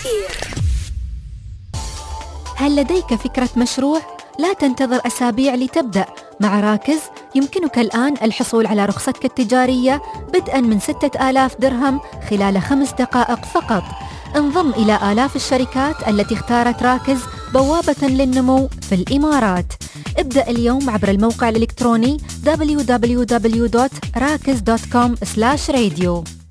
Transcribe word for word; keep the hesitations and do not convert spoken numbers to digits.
هل لديك فكرة مشروع؟ لا تنتظر أسابيع لتبدأ. مع راكز يمكنك الآن الحصول على رخصتك التجارية بدءاً من ستة آلاف درهم خلال خمس دقائق فقط. انضم إلى آلاف الشركات التي اختارت راكز بوابة للنمو في الإمارات. ابدأ اليوم عبر الموقع الإلكتروني دبليو دبليو دبليو دوت راكز دوت كوم سلاش راديو.